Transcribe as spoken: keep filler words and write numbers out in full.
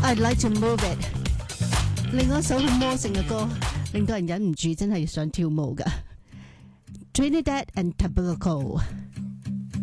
I'd like to move it。另外一首好魔性嘅歌，令到人忍唔住真係想跳舞㗎。Trinidad and Tobago。